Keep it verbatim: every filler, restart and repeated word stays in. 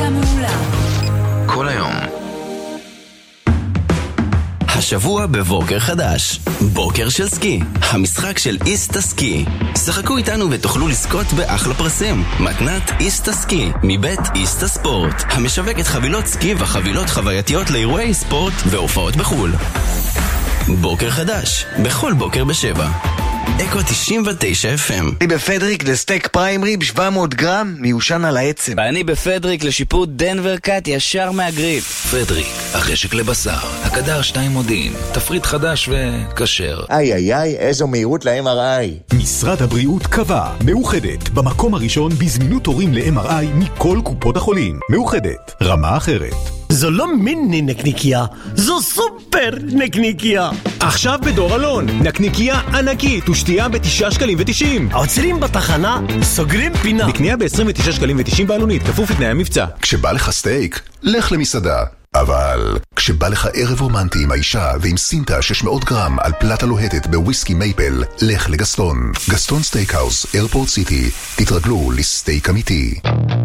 מוזיקה מעולה. כל היום. השבוע בבוקר חדש, בוקר של סקי, המשחק של איסטה סקי. שחקו איתנו ותוכלו לזכות באחלה פרסים. מתנת איסטה סקי, מבית איסטה ספורט, המשווקת חבילות סקי וחבילות חווייתיות לאירועי ספורט והופעות בחול. בוקר חדש, בכל בוקר בשבע. אקו תשעים ותשע אף אם. אני בפדריק לסטייק פריים ריב שבע מאות גרם מיושן על העצם. ואני בפדריק לשיפוט דנבר קאט ישר מהגריל. פדריק, החשק לבשר, הקדר שתיים מודיעין, תפריט חדש וכשר. איי איי איי, איזו מהירות ל-אם אר איי. משרד הבריאות קבע, מאוחדת, במקום הראשון בזמינות תורים ל-אם אר איי מכל קופות החולים. מאוחדת, רמה אחרת. זו לא מיני נקניקיה, זו סופר נקניקיה. עכשיו בדור אלון, נקניקיה ענקית ושתייה בתשעה שקלים ותשעים. עוצרים בתחנה, סוגרים פינה. בקנייה ב-עשרים ותשעה שקלים ותשעים בעלונית, כפוף לתנאי המבצע. כשבא לך סטייק, לך למסעדה. אבל כשבא לך ערב רומנטי עם האישה ועם סינטה שש מאות גרם על פלטה לוהטת בוויסקי מייפל, לך לגסטון. גסטון סטייקהאוס, איירפורט סיטי. תתרגלו לסטייק אמיתי.